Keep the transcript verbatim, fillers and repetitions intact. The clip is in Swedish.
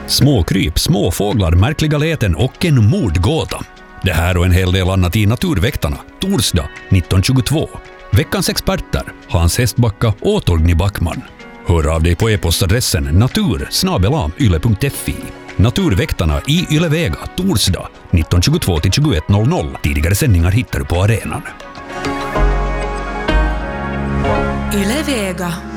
Småkryp, småfåglar, märkliga läten och en mordgåta. Det här och en hel del annat i Naturväktarna, torsdag nitton tjugotvå. Veckans experter, Hans Hestbacka och Torgny Backman. Hör av dig på e-postadressen natur snabel-a yle punkt fi. Naturväktarna i Ylevega, torsdag nitton tjugotvå till tjugoett noll noll. Tidigare sändningar hittar du på arenan. Ylevega.